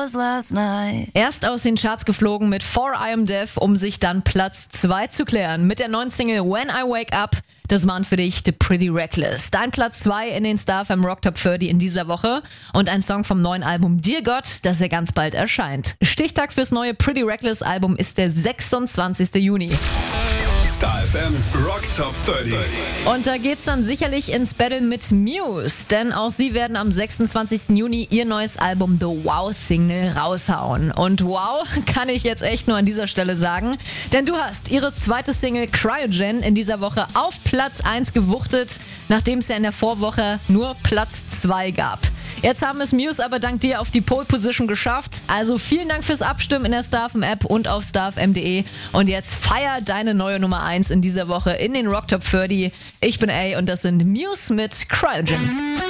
was last night. Erst aus den Charts geflogen mit For I Am Deaf, um sich dann Platz 2 zu klären. Mit der neuen Single When I Wake Up, das waren für dich The Pretty Reckless. Dein Platz 2 in den Star FM Rock Top 30 in dieser Woche und ein Song vom neuen Album Dear God, das ja ganz bald erscheint. Stichtag fürs neue Pretty Reckless Album ist der 26. Juni. Star FM Rock Top 30. Und da geht's dann sicherlich ins Battle mit Muse, denn auch sie werden am 26. Juni ihr neues Album The Wow Single raushauen. Und wow, kann ich jetzt echt nur an dieser Stelle sagen, denn du hast ihre zweite Single Cryogen in dieser Woche auf Platz 1 gewuchtet, nachdem es ja in der Vorwoche nur Platz 2 gab. Jetzt haben es Muse aber dank dir auf die Pole Position geschafft. Also vielen Dank fürs Abstimmen in der Star FM App und auf starfm.de. Und jetzt feier deine neue Nummer 1 in dieser Woche in den Rock Top 30. Ich bin A und das sind Muse mit Cryogen.